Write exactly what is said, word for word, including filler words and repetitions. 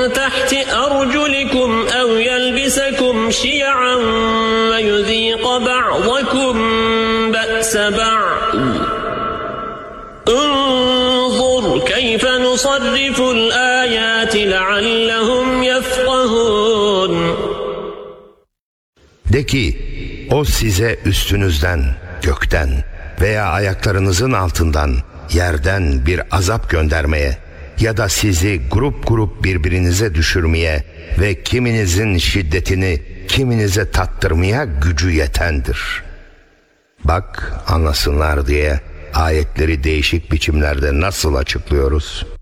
تحت أرجلكم أو يلبسكم شيعا ويذيق بعضكم بأس بعض انظر كيف نصرف الآيات لعلهم يفقهون. De ki, o size üstünüzden, gökten veya ayaklarınızın altından, yerden bir azap göndermeye ya da sizi grup grup birbirinize düşürmeye ve kiminizin şiddetini kiminize tattırmaya gücü yetendir. Bak, anlasınlar diye ayetleri değişik biçimlerde nasıl açıklıyoruz.